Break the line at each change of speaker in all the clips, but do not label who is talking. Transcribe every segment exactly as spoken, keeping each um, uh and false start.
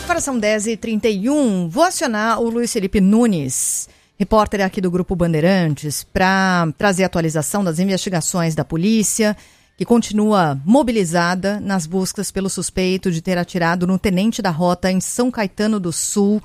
Agora são dez e trinta e um. Vou acionar o Luiz Felipe Nunes, repórter aqui do Grupo Bandeirantes, para trazer atualização das investigações da polícia, que continua mobilizada nas buscas pelo suspeito de ter atirado no tenente da rota em São Caetano do Sul.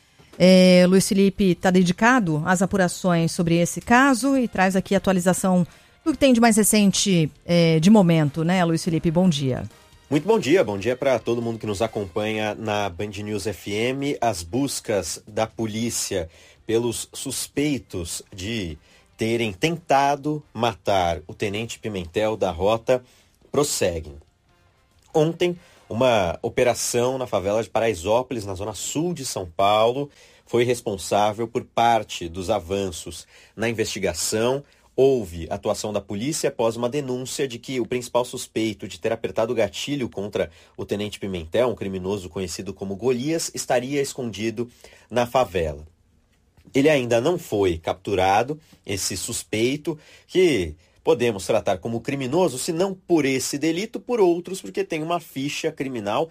É, Luiz Felipe está dedicado às apurações sobre esse caso e traz aqui a atualização do que tem de mais recente é, de momento, né, Luiz Felipe? Bom dia.
Muito bom dia, bom dia para todo mundo que nos acompanha na Band News F M. As buscas da polícia pelos suspeitos de terem tentado matar o tenente Pimentel da rota prosseguem. Ontem, uma operação na favela de Paraisópolis, na zona sul de São Paulo, foi responsável por parte dos avanços na investigação. Houve atuação da polícia após uma denúncia de que o principal suspeito de ter apertado o gatilho contra o tenente Pimentel, um criminoso conhecido como Golias, estaria escondido na favela. Ele ainda não foi capturado, esse suspeito, que podemos tratar como criminoso, se não por esse delito, por outros, porque tem uma ficha criminal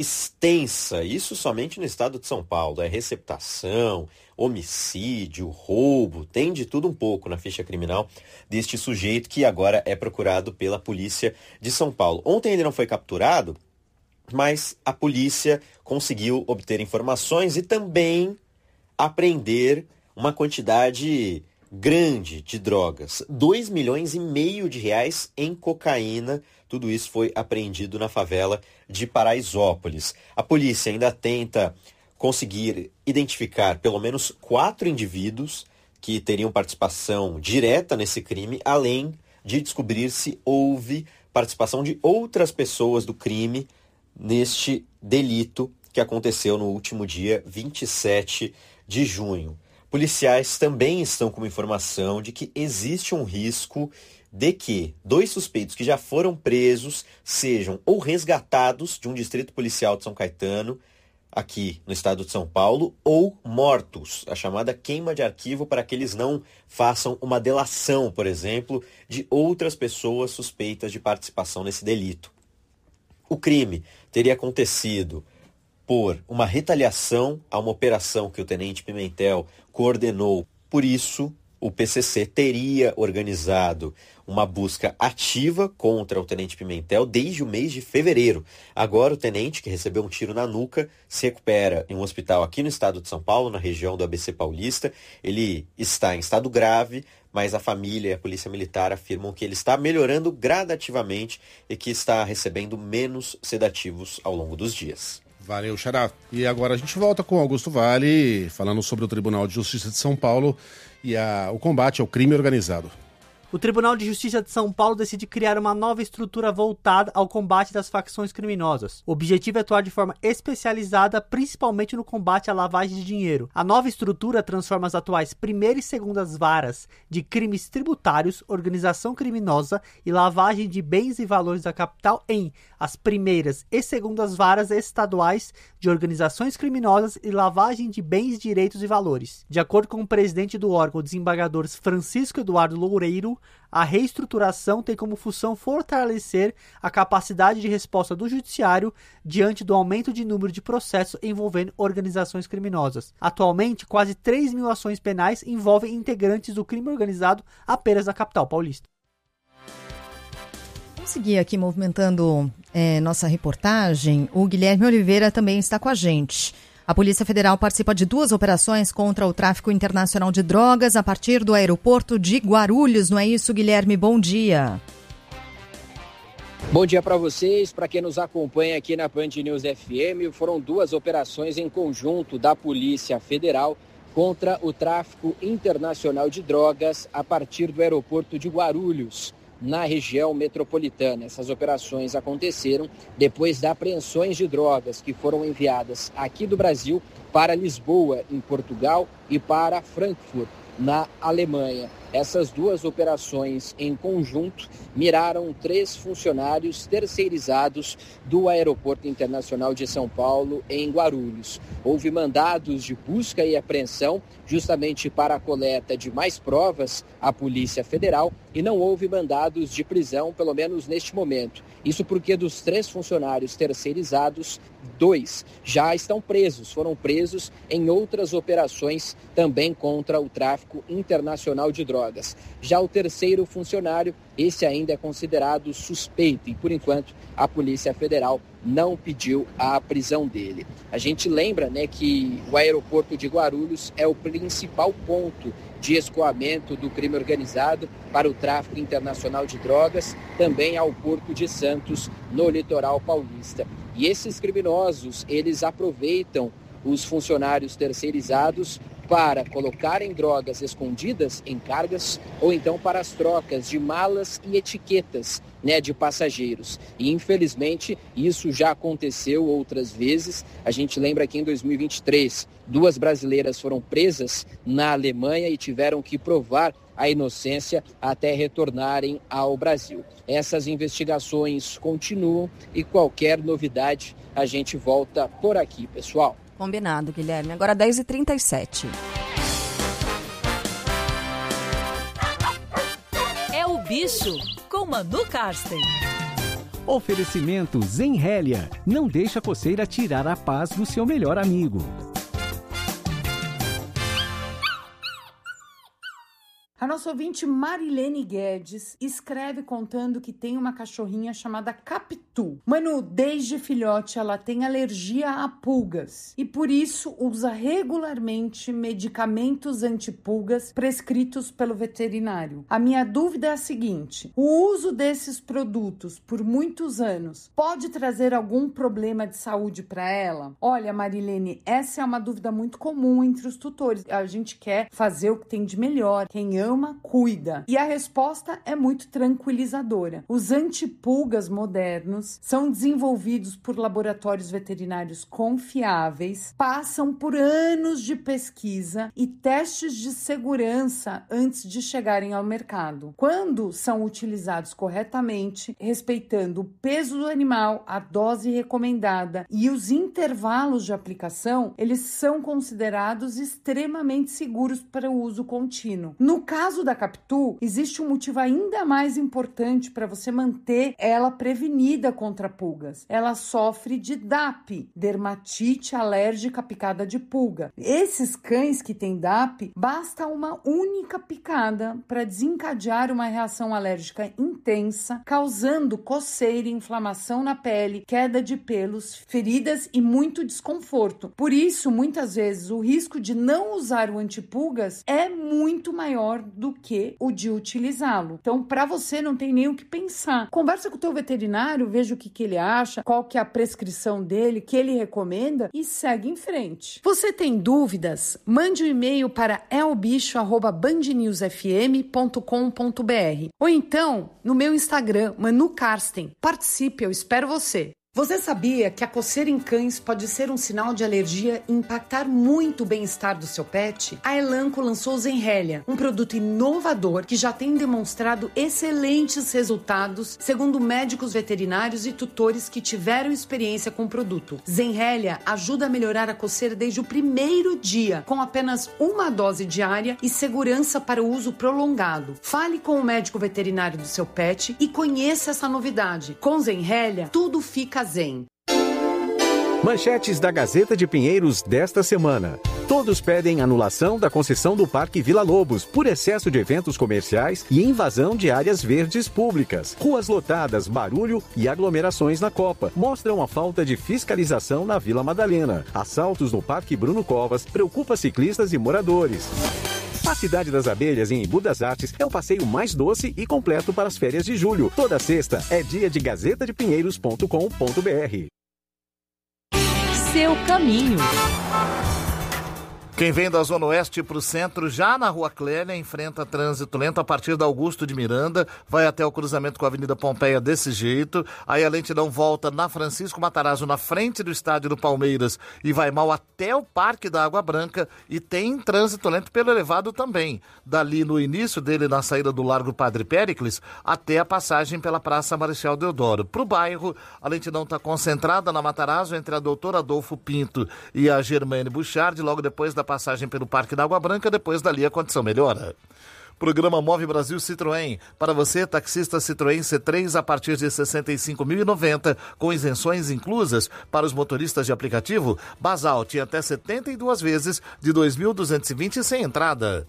extensa, isso somente no estado de São Paulo. É receptação, homicídio, roubo, tem de tudo um pouco na ficha criminal deste sujeito que agora é procurado pela polícia de São Paulo. Ontem ele não foi capturado, mas a polícia conseguiu obter informações e também apreender uma quantidade grande de drogas, dois milhões e meio de reais em cocaína. Tudo isso foi apreendido na favela de Paraisópolis. A polícia ainda tenta conseguir identificar pelo menos quatro indivíduos que teriam participação direta nesse crime, além de descobrir se houve participação de outras pessoas do crime neste delito que aconteceu no último dia vinte e sete de junho. Policiais também estão com informação de que existe um risco de que dois suspeitos que já foram presos sejam ou resgatados de um distrito policial de São Caetano, aqui no estado de São Paulo, ou mortos, a chamada queima de arquivo, para que eles não façam uma delação, por exemplo, de outras pessoas suspeitas de participação nesse delito. O crime teria acontecido por uma retaliação a uma operação que o tenente Pimentel coordenou. Por isso, o P C C teria organizado uma busca ativa contra o tenente Pimentel desde o mês de fevereiro. Agora o tenente, que recebeu um tiro na nuca, se recupera em um hospital aqui no estado de São Paulo, na região do A B C Paulista. Ele está em estado grave, mas a família e a polícia militar afirmam que ele está melhorando gradativamente e que está recebendo menos sedativos ao longo dos dias.
Valeu, Xará. E agora a gente volta com Augusto Vale, falando sobre o Tribunal de Justiça de São Paulo e a, o combate ao crime organizado.
O Tribunal de Justiça de São Paulo decide criar uma nova estrutura voltada ao combate das facções criminosas. O objetivo é atuar de forma especializada, principalmente no combate à lavagem de dinheiro. A nova estrutura transforma as atuais primeira e segundas varas de crimes tributários, organização criminosa e lavagem de bens e valores da capital em as primeiras e segundas varas estaduais de organizações criminosas e lavagem de bens, direitos e valores. De acordo com o presidente do órgão, o desembargador Francisco Eduardo Loureiro, a reestruturação tem como função fortalecer a capacidade de resposta do judiciário diante do aumento de número de processos envolvendo organizações criminosas. Atualmente, quase três mil ações penais envolvem integrantes do crime organizado apenas na capital paulista.
Vamos seguir aqui movimentando é, nossa reportagem. O Guilherme Oliveira também está com a gente. A Polícia Federal participa de duas operações contra o tráfico internacional de drogas a partir do aeroporto de Guarulhos. Não é isso, Guilherme? Bom dia.
Bom dia para vocês, para quem nos acompanha aqui na Band News F M. Foram duas operações em conjunto da Polícia Federal contra o tráfico internacional de drogas a partir do aeroporto de Guarulhos, na região metropolitana. Essas operações aconteceram depois de apreensões de drogas que foram enviadas aqui do Brasil para Lisboa, em Portugal, e para Frankfurt, na Alemanha. Essas duas operações em conjunto miraram três funcionários terceirizados do Aeroporto Internacional de São Paulo, em Guarulhos. Houve mandados de busca e apreensão justamente para a coleta de mais provas à Polícia Federal e não houve mandados de prisão, pelo menos neste momento. Isso porque dos três funcionários terceirizados, dois já estão presos, foram presos em outras operações também contra o tráfico internacional de drogas. Já o terceiro funcionário, esse ainda é considerado suspeito e, por enquanto, a Polícia Federal não pediu a prisão dele. A gente lembra, né, que o aeroporto de Guarulhos é o principal ponto de escoamento do crime organizado para o tráfico internacional de drogas, também ao Porto de Santos, no litoral paulista. E esses criminosos, eles aproveitam os funcionários terceirizados para colocarem drogas escondidas em cargas ou então para as trocas de malas e etiquetas, né, de passageiros. E, infelizmente, isso já aconteceu outras vezes. A gente lembra que em dois mil e vinte e três, duas brasileiras foram presas na Alemanha e tiveram que provar a inocência até retornarem ao Brasil. Essas investigações continuam e qualquer novidade a gente volta por aqui, pessoal.
Combinado, Guilherme. Agora dez e trinta e sete.
É o Bicho, com Manu Karsten.
Oferecimento Zenrélia. Não deixa a coceira tirar a paz do seu melhor amigo.
A nossa ouvinte Marilene Guedes escreve contando que tem uma cachorrinha chamada Capitu. Manu, desde filhote ela tem alergia a pulgas e por isso usa regularmente medicamentos antipulgas prescritos pelo veterinário. A minha dúvida é a seguinte: o uso desses produtos por muitos anos pode trazer algum problema de saúde para ela? Olha, Marilene, essa é uma dúvida muito comum entre os tutores. A gente quer fazer o que tem de melhor. Quem ama cuida. E a resposta é muito tranquilizadora. Os antipulgas modernos são desenvolvidos por laboratórios veterinários confiáveis, passam por anos de pesquisa e testes de segurança antes de chegarem ao mercado. Quando são utilizados corretamente, respeitando o peso do animal, a dose recomendada e os intervalos de aplicação, eles são considerados extremamente seguros para o uso contínuo. No caso da Capitu, existe um motivo ainda mais importante para você manter ela prevenida contra pulgas. Ela sofre de D A P, dermatite alérgica picada de pulga. Esses cães que têm D A P, basta uma única picada para desencadear uma reação alérgica intensa, causando coceira, inflamação na pele, queda de pelos, feridas e muito desconforto. Por isso, muitas vezes, o risco de não usar o antipulgas é muito maior do que o de utilizá-lo. Então, para você não tem nem o que pensar. Conversa com o teu veterinário, veja o que, que ele acha, qual que é a prescrição dele, que ele recomenda e segue em frente. Você tem dúvidas? Mande um e-mail para elbicho arroba band news f m ponto com ponto b r ou então no meu Instagram, Manu Karsten. Participe, eu espero você. Você sabia que a coceira em cães pode ser um sinal de alergia e impactar muito o bem-estar do seu pet? A Elanco lançou o Zenrélia, um produto inovador que já tem demonstrado excelentes resultados, segundo médicos veterinários e tutores que tiveram experiência com o produto. Zenrélia ajuda a melhorar a coceira desde o primeiro dia, com apenas uma dose diária e segurança para o uso prolongado. Fale com o médico veterinário do seu pet e conheça essa novidade. Com Zenrélia, tudo fica zen.
Manchetes da Gazeta de Pinheiros desta semana. Todos pedem anulação da concessão do Parque Vila Lobos por excesso de eventos comerciais e invasão de áreas verdes públicas. Ruas lotadas, barulho e aglomerações na Copa mostram a falta de fiscalização na Vila Madalena. Assaltos no Parque Bruno Covas preocupa ciclistas e moradores. A Cidade das Abelhas, em Embu das Artes, é o passeio mais doce e completo para as férias de julho. Toda sexta é dia de gazeta de pinheiros ponto com ponto b r.
Seu caminho.
Quem vem da Zona Oeste para o centro, já na Rua Clélia, enfrenta trânsito lento a partir da Augusto de Miranda, vai até o cruzamento com a Avenida Pompeia desse jeito, aí a lentidão volta na Francisco Matarazzo, na frente do estádio do Palmeiras, e vai mal até o Parque da Água Branca, e tem trânsito lento pelo elevado também, dali no início dele, na saída do Largo Padre Péricles, até a passagem pela Praça Marechal Deodoro. Para o bairro, a lentidão está concentrada na Matarazzo, entre a Doutor Adolfo Pinto e a Germaine Bouchard, logo depois da passagem pelo Parque da Água Branca, depois dali a condição melhora. Programa Move Brasil Citroën. Para você, taxista Citroën C três a partir de sessenta e cinco mil e noventa, com isenções inclusas para os motoristas de aplicativo, Basalt em até setenta e duas vezes de dois mil duzentos e vinte sem entrada.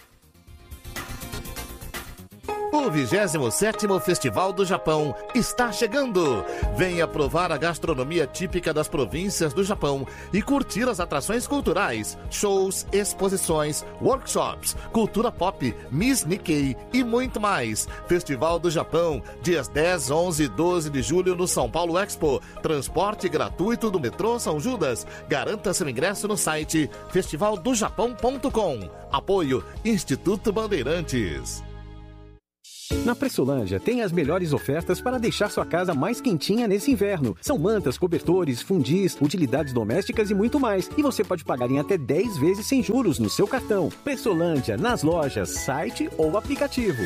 O vigésimo sétimo Festival do Japão está chegando. Venha provar a gastronomia típica das províncias do Japão e curtir as atrações culturais, shows, exposições, workshops, cultura pop, Miss Nikkei e muito mais. Festival do Japão, dias dez, onze e doze de julho no São Paulo Expo. Transporte gratuito do metrô São Judas. Garanta seu ingresso no site festival do japão ponto com. Apoio Instituto Bandeirantes.
Na Pressolândia tem as melhores ofertas para deixar sua casa mais quentinha nesse inverno. São mantas, cobertores, fundis, utilidades domésticas e muito mais. E você pode pagar em até dez vezes sem juros no seu cartão. Pressolândia, nas lojas, site ou aplicativo.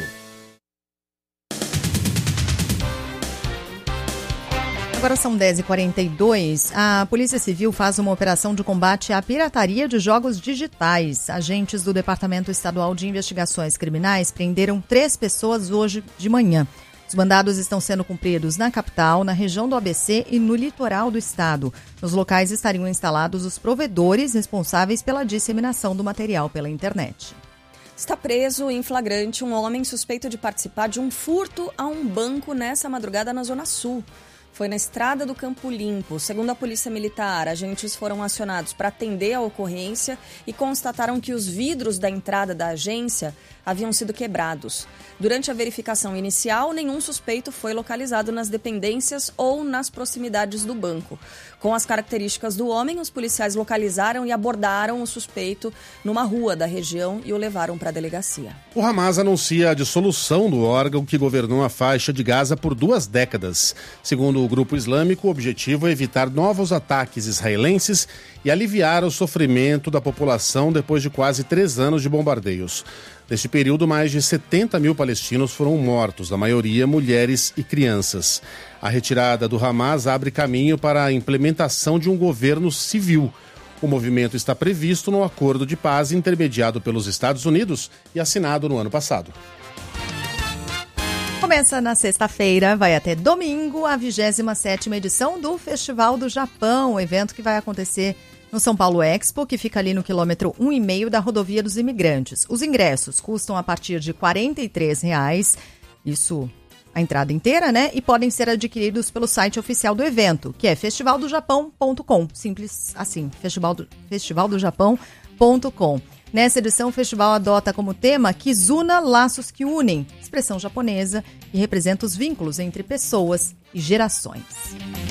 Agora são dez e quarenta e dois. A Polícia Civil faz uma operação de combate à pirataria de jogos digitais. Agentes do Departamento Estadual de Investigações Criminais prenderam três pessoas hoje de manhã. Os mandados estão sendo cumpridos na capital, na região do A B C e no litoral do estado. Nos locais estariam instalados os provedores responsáveis pela disseminação do material pela internet.
Está preso em flagrante um homem suspeito de participar de um furto a um banco nessa madrugada na Zona Sul. Foi na estrada do Campo Limpo. Segundo a Polícia Militar, agentes foram acionados para atender a ocorrência e constataram que os vidros da entrada da agência haviam sido quebrados. Durante a verificação inicial, nenhum suspeito foi localizado nas dependências ou nas proximidades do banco. Com as características do homem, os policiais localizaram e abordaram o suspeito numa rua da região e o levaram para a delegacia.
O Hamas anuncia a dissolução do órgão que governou a faixa de Gaza por duas décadas. Segundo o grupo islâmico, o objetivo é evitar novos ataques israelenses e aliviar o sofrimento da população depois de quase três anos de bombardeios. Neste período, mais de setenta mil palestinos foram mortos, a maioria mulheres e crianças. A retirada do Hamas abre caminho para a implementação de um governo civil. O movimento está previsto no acordo de paz intermediado pelos Estados Unidos e assinado no ano passado.
Começa na sexta-feira, vai até domingo, a vigésima sétima edição do Festival do Japão, evento que vai acontecer no São Paulo Expo, que fica ali no quilômetro um e meio da Rodovia dos Imigrantes. Os ingressos custam a partir de quarenta e três reais, isso a entrada inteira, né? E podem ser adquiridos pelo site oficial do evento, que é festival do japão ponto com. Simples assim, festival do, festival do japão ponto com. Nessa edição, o festival adota como tema Kizuna, Laços que Unem, expressão japonesa que representa os vínculos entre pessoas e gerações.